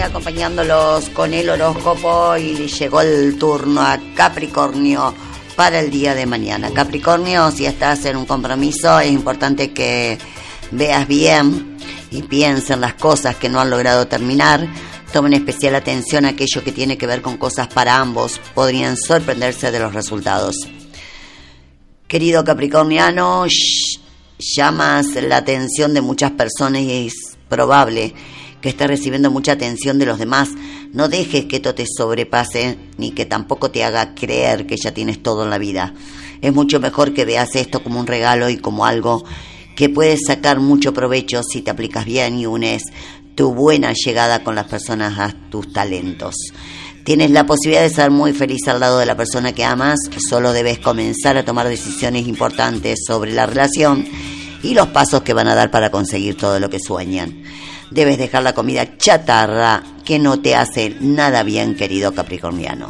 Acompañándolos con el horóscopo y llegó el turno a Capricornio para el día de mañana. Capricornio, si estás en un compromiso, es importante que veas bien y pienses en las cosas que no han logrado terminar. Tomen especial atención a aquello que tiene que ver con cosas para ambos. Podrían sorprenderse de los resultados. Querido capricorniano, llamas la atención de muchas personas y es probable que estés recibiendo mucha atención de los demás. No dejes que esto te sobrepase, ni que tampoco te haga creer que ya tienes todo en la vida. Es mucho mejor que veas esto como un regalo y como algo que puedes sacar mucho provecho si te aplicas bien y unes tu buena llegada con las personas a tus talentos. Tienes la posibilidad de ser muy feliz al lado de la persona que amas. Solo debes comenzar a tomar decisiones importantes sobre la relación y los pasos que van a dar para conseguir todo lo que sueñan. Debes dejar la comida chatarra que no te hace nada bien, querido capricorniano.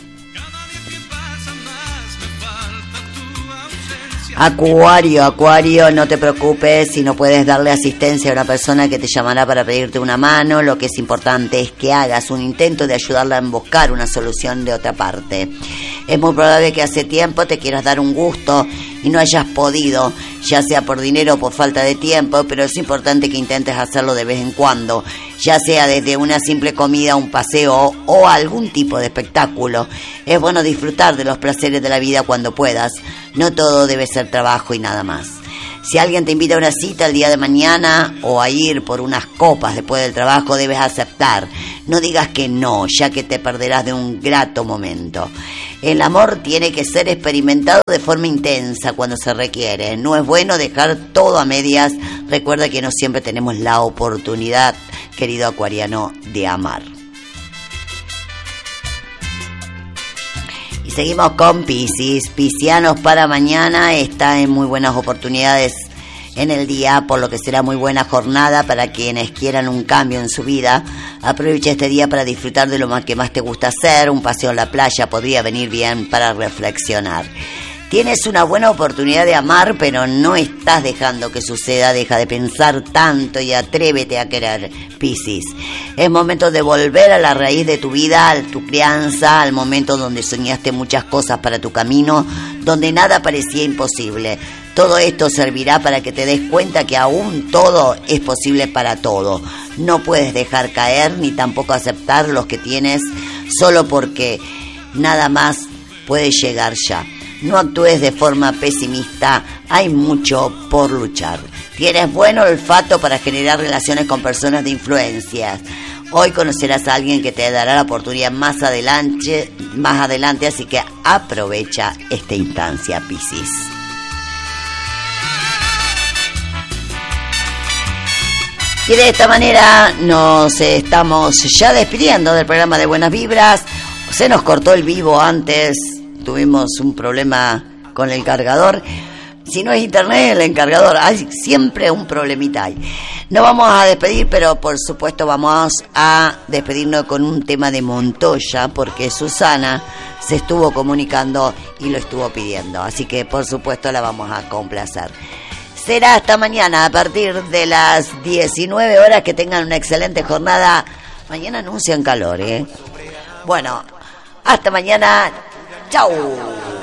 Acuario, no te preocupes si no puedes darle asistencia a una persona que te llamará para pedirte una mano. Lo que es importante es que hagas un intento de ayudarla a buscar una solución de otra parte. Es muy probable que hace tiempo te quieras dar un gusto y no hayas podido, ya sea por dinero o por falta de tiempo, pero es importante que intentes hacerlo de vez en cuando, ya sea desde una simple comida, un paseo o algún tipo de espectáculo. Es bueno disfrutar de los placeres de la vida cuando puedas. No todo debe ser trabajo y nada más. Si alguien te invita a una cita el día de mañana o a ir por unas copas después del trabajo, debes aceptar. No digas que no, ya que te perderás de un grato momento. El amor tiene que ser experimentado de forma intensa cuando se requiere. No es bueno dejar todo a medias. Recuerda que no siempre tenemos la oportunidad, querido acuariano, de amar. Y seguimos con Piscis. Piscianos, para mañana está en muy buenas oportunidades en el día, por lo que será muy buena jornada para quienes quieran un cambio en su vida. Aprovecha este día para disfrutar de lo que más te gusta hacer. Un paseo en la playa podría venir bien para reflexionar. Tienes una buena oportunidad de amar, pero no estás dejando que suceda. Deja de pensar tanto y atrévete a querer, Piscis. Es momento de volver a la raíz de tu vida, a tu crianza, al momento donde soñaste muchas cosas para tu camino, donde nada parecía imposible. Todo esto servirá para que te des cuenta que aún todo es posible para todo. No puedes dejar caer ni tampoco aceptar los que tienes solo porque nada más puede llegar ya. No actúes de forma pesimista, hay mucho por luchar. Tienes buen olfato para generar relaciones con personas de influencias. Hoy conocerás a alguien que te dará la oportunidad más adelante, así que aprovecha esta instancia, Piscis. Y de esta manera nos estamos ya despidiendo del programa de Buenas Vibras. Se nos cortó el vivo antes. Tuvimos un problema con el cargador. Si no es internet, el encargador. Hay siempre un problemita ahí. Nos vamos a despedir, pero por supuesto vamos a despedirnos con un tema de Montoya, porque Susana se estuvo comunicando y lo estuvo pidiendo. Así que por supuesto la vamos a complacer. Será hasta mañana a partir de las 19 horas. Que tengan una excelente jornada. Mañana anuncian calor, ¿eh? Bueno, hasta mañana. ¡Chau!